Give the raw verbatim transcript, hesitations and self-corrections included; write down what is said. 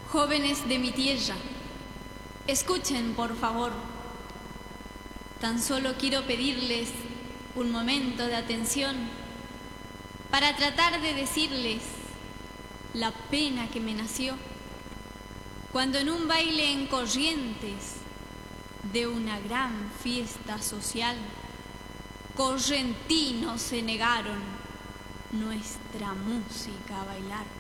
Jóvenes de mi tierra, escuchen por favor. Tan solo quiero pedirles un momento de atención para tratar de decirles la pena que me nació cuando en un baile en Corrientes de una gran fiesta social, correntinos se negaron nuestra música a bailar.